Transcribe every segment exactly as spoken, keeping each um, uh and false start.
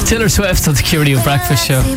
Taylor Swift on the Q Radio Breakfast Show.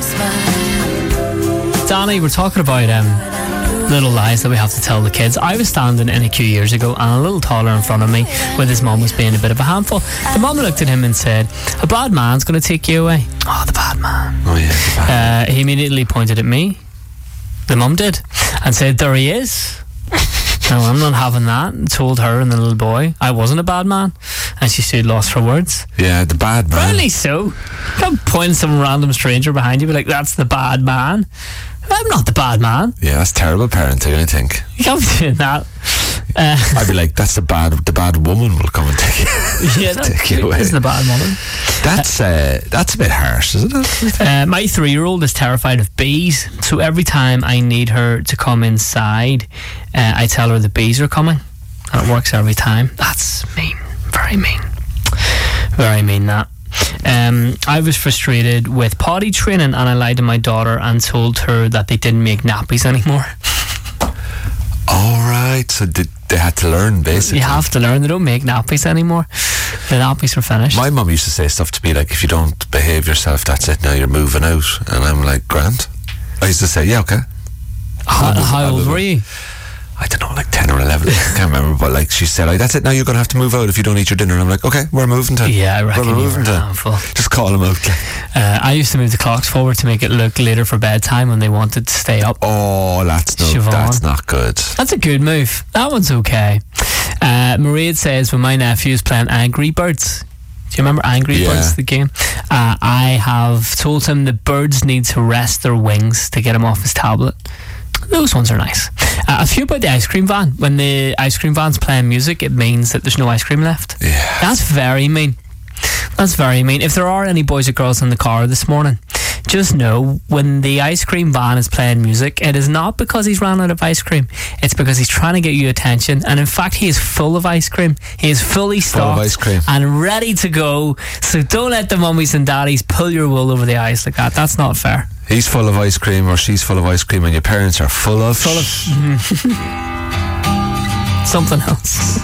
Danny, we're talking about um, little lies that we have to tell the kids. I was standing in a queue years ago, and a little taller in front of me, with his mum was being a bit of a handful. The mum looked at him and said, "A bad man's going to take you away." Oh, the bad man. Oh, yeah. The bad uh, he immediately pointed at me. The mum did, and said, "There he is." No, I'm not having that. And told her and the little boy I wasn't a bad man, and she stood lost for words. Yeah, the bad man. Really so. Don't point some random stranger behind you, be like, "That's the bad man." I'm not the bad man. Yeah, that's terrible parenting, I think. You can't be doing that. Uh, I'd be like, that's the bad the bad woman will come and take you, yeah, take you away. That's the bad woman. That's uh, that's a bit harsh, isn't it? Uh, my three-year-old is terrified of bees, so every time I need her to come inside, uh, I tell her the bees are coming, and it works every time. That's mean, very mean, very mean. That. Um, I was frustrated with potty training, and I lied to my daughter and told her that they didn't make nappies anymore. All right, so they, they had to learn, basically. You have to learn. They don't make nappies anymore. The nappies are finished. My mum used to say stuff to me like, "If you don't behave yourself, that's it, now you're moving out." And I'm like, "Grant." I used to say, "Yeah, okay." How, move, how old were you? I don't know, like ten or eleven. I can't remember, but like she said, like, "That's it, now you're going to have to move out if you don't eat your dinner." And I'm like, "Okay, we're moving to." Yeah, I reckon we're you moving were a to. handful. Just call them out. Uh, I used to move the clocks forward to make it look later for bedtime when they wanted to stay up. Oh, that's no, Siobhan. that's not good. That's a good move. That one's okay. Uh, Maria says, when my nephew is playing Angry Birds, do you remember Angry Yeah. Birds, the game? Uh, I have told him the birds need to rest their wings to get him off his tablet. Those ones are nice. Uh, a few about the ice cream van. When the ice cream van's playing music, it means that there's no ice cream left. Yeah. That's very mean. That's very mean. If there are any boys or girls in the car this morning, just know when the ice cream van is playing music, it is not because he's ran out of ice cream. It's because he's trying to get you attention. And in fact, he is full of ice cream. He is fully stocked Full of ice cream. and ready to go. So don't let the mummies and daddies pull your wool over the eyes like that. That's not fair. He's full of ice cream or she's full of ice cream and your parents are full of... Full of something else.